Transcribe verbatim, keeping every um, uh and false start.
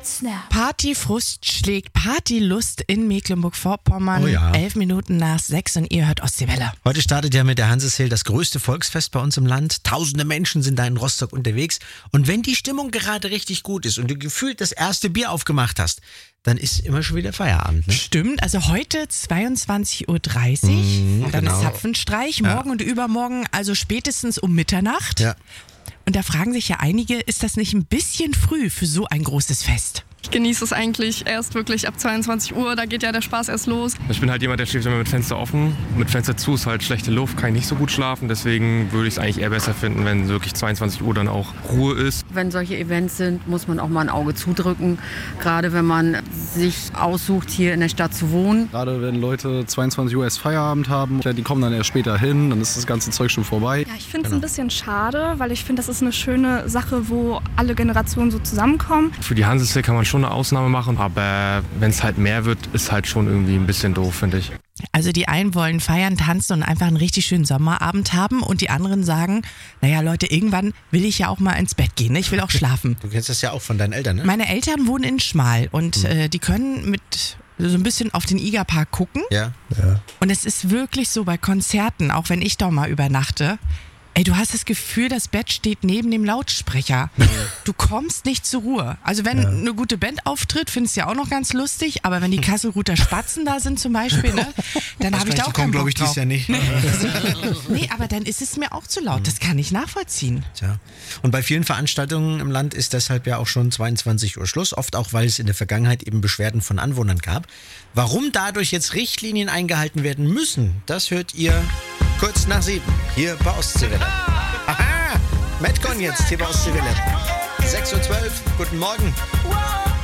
Snap. Partyfrust schlägt Partylust in Mecklenburg-Vorpommern. Oh ja. Elf Minuten nach sechs und ihr hört Ostseewelle. Heute startet ja mit der Hanseshill das größte Volksfest bei uns im Land. Tausende Menschen sind da in Rostock unterwegs. Und wenn die Stimmung gerade richtig gut ist und du gefühlt das erste Bier aufgemacht hast, dann ist immer schon wieder Feierabend. Ne? Stimmt, also heute zweiundzwanzig Uhr dreißig, Mhm, dann genau. ist Zapfenstreich, Ja. morgen und übermorgen, also spätestens um Mitternacht. Ja. Und da fragen sich ja einige, ist das nicht ein bisschen früh für so ein großes Fest? Ich genieße es eigentlich erst wirklich ab zweiundzwanzig Uhr, da geht ja der Spaß erst los. Ich bin halt jemand, der schläft immer mit Fenster offen. Mit Fenster zu ist halt schlechte Luft, kann ich nicht so gut schlafen. Deswegen würde ich es eigentlich eher besser finden, wenn wirklich zweiundzwanzig Uhr dann auch Ruhe ist. Wenn solche Events sind, muss man auch mal ein Auge zudrücken. Gerade wenn man sich aussucht, hier in der Stadt zu wohnen. Gerade wenn Leute zweiundzwanzig Uhr erst Feierabend haben, ja, die kommen dann erst später hin, dann ist das ganze Zeug schon vorbei. Ja, ich finde es ein bisschen schade, weil ich finde, das ist eine schöne Sache, wo alle Generationen so zusammenkommen. Für die Hanseshill kann man schon eine Ausnahme machen, aber wenn es halt mehr wird, ist halt schon irgendwie ein bisschen doof, finde ich. Also die einen wollen feiern, tanzen und einfach einen richtig schönen Sommerabend haben und die anderen sagen, naja Leute, irgendwann will ich ja auch mal ins Bett gehen, ne? Ich will auch schlafen. Du kennst das ja auch von deinen Eltern, ne? Meine Eltern wohnen in Schmal und Hm. äh, die können mit so ein bisschen auf den Igerpark gucken. Ja. Und es ist wirklich so bei Konzerten, auch wenn ich da mal übernachte, ey, du hast das Gefühl, das Bett steht neben dem Lautsprecher. Du kommst nicht zur Ruhe. Also wenn eine gute Band auftritt, findest du ja auch noch ganz lustig, aber wenn die Kasselruther Spatzen da sind zum Beispiel, ne, dann habe ich da auch keinen Bock glaube ich, drauf. dies Jahr nicht. Nee, aber dann ist es mir auch zu laut. Das kann ich nachvollziehen. Tja. Und bei vielen Veranstaltungen im Land ist deshalb ja auch schon zweiundzwanzig Uhr Schluss, oft auch, weil es in der Vergangenheit eben Beschwerden von Anwohnern gab. Warum dadurch jetzt Richtlinien eingehalten werden müssen, das hört ihr kurz nach sieben, hier bei Ostseewelle. Aha, Madcon jetzt hier bei Ostseewelle. sechs Uhr zwölf, guten Morgen.